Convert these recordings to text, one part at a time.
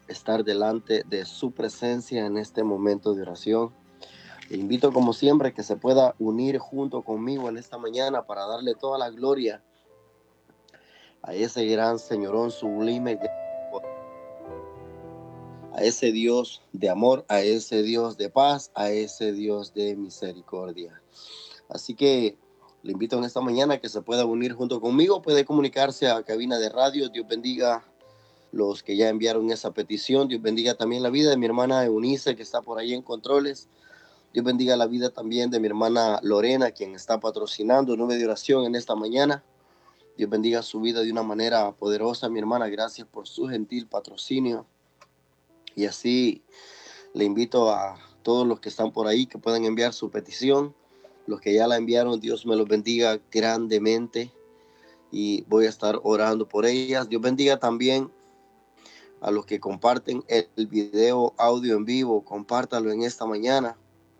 estar delante de su presencia en este momento de oración. Le invito como siempre que se pueda unir junto conmigo en esta mañana para darle toda la gloria a ese gran señorón sublime, a ese Dios de amor, a ese Dios de paz, a ese Dios de misericordia. Así que le invito en esta mañana a que se pueda unir junto conmigo, puede comunicarse a cabina de radio. Dios bendiga los que ya enviaron esa petición. Dios bendiga también la vida de mi hermana Eunice, que está por ahí en controles. Dios bendiga la vida también de mi hermana Lorena, quien está patrocinando Nube de Oración en esta mañana. Dios bendiga su vida de una manera poderosa, mi hermana. Gracias por su gentil patrocinio. Y así le invito a todos los que están por ahí que puedan enviar su petición. Los que ya la enviaron, Dios me los bendiga grandemente. Y voy a estar orando por ellas. Dios bendiga también a los que comparten el video audio en vivo. Compártalo en esta mañana.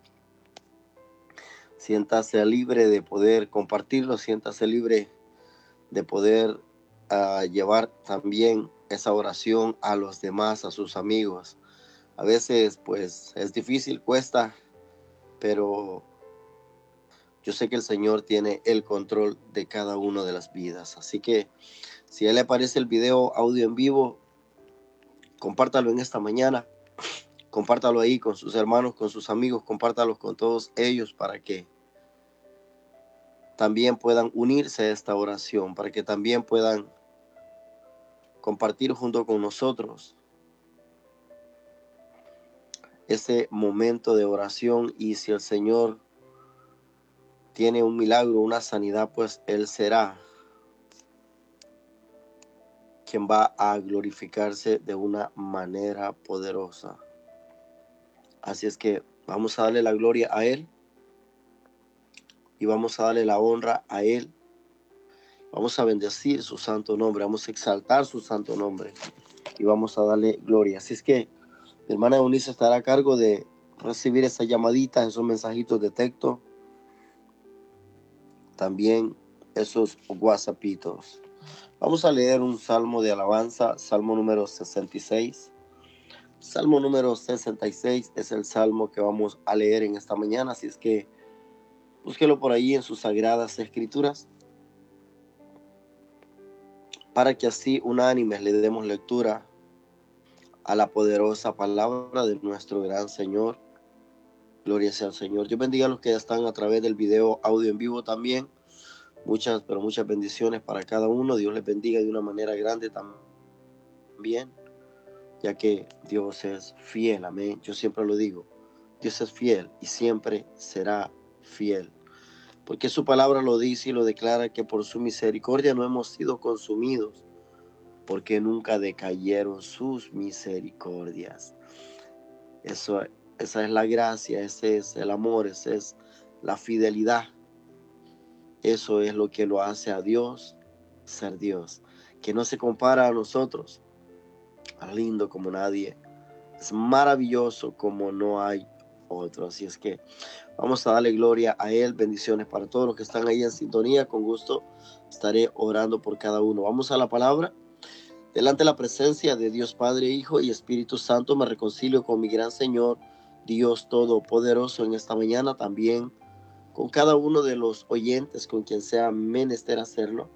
Siéntase libre de poder compartirlo. Siéntase libre de poder llevar también esa oración a los demás, a sus amigos. A veces pues es difícil, cuesta, pero yo sé que el Señor tiene el control de cada una de las vidas. Así que si a él le aparece el video audio en vivo, compártalo en esta mañana. Compártalo ahí con sus hermanos, con sus amigos, compártalo con todos ellos para que también puedan unirse a esta oración, para que también puedan compartir junto con nosotros ese momento de oración. Y si el Señor tiene un milagro, una sanidad, pues Él será quien va a glorificarse de una manera poderosa. Así es que vamos a darle la gloria a Él y vamos a darle la honra a Él. Vamos a bendecir su santo nombre, vamos a exaltar su santo nombre y vamos a darle gloria. Así es que mi hermana Eunice estará a cargo de recibir esas llamaditas, esos mensajitos de texto, también esos whatsappitos. Vamos a leer un salmo de alabanza, salmo número 66. Salmo número 66 es el salmo que vamos a leer en esta mañana, así es que búsquelo por ahí en sus sagradas escrituras, para que así unánimes le demos lectura a la poderosa palabra de nuestro gran Señor. Gloria sea al Señor. Dios bendiga a los que ya están a través del video audio en vivo también. Muchas, pero muchas bendiciones para cada uno. Dios les bendiga de una manera grande también, ya que Dios es fiel. Amén. Yo siempre lo digo. Dios es fiel y siempre será fiel. Porque su palabra lo dice y lo declara, que por su misericordia no hemos sido consumidos, porque nunca decayeron sus misericordias. Esa es la gracia, ese es el amor, esa es la fidelidad. Eso es lo que lo hace a Dios ser Dios, que no se compara a nosotros. Es lindo como nadie, es maravilloso como no hay otro. Así es que vamos a darle gloria a Él. Bendiciones para todos los que están ahí en sintonía. Con gusto estaré orando por cada uno. Vamos a la palabra. Delante de la presencia de Dios Padre, Hijo y Espíritu Santo, me reconcilio con mi gran Señor, Dios Todopoderoso, en esta mañana, también con cada uno de los oyentes, con quien sea menester hacerlo.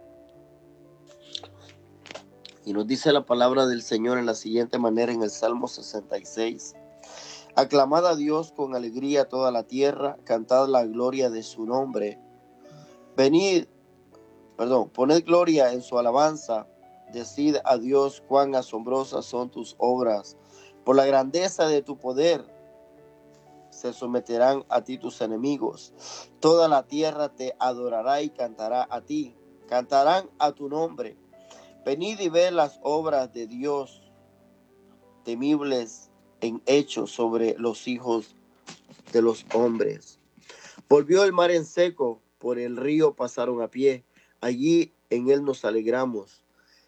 Y nos dice la palabra del Señor en la siguiente manera en el Salmo 66. Aclamad a Dios con alegría toda la tierra, cantad la gloria de su nombre. Poned gloria en su alabanza, decid a Dios cuán asombrosas son tus obras. Por la grandeza de tu poder se someterán a ti tus enemigos. Toda la tierra te adorará y cantará a ti. Cantarán a tu nombre. Venid y ved las obras de Dios, temibles en hechos sobre los hijos de los hombres. Volvió el mar en seco, por el río pasaron a pie. Allí en él nos alegramos.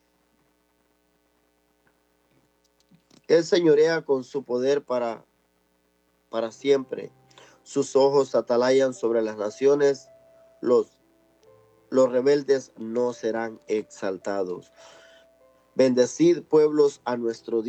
Él señorea con su poder para siempre. Sus ojos atalayan sobre las naciones. Los rebeldes no serán exaltados. Bendecid, pueblos, a nuestro Dios.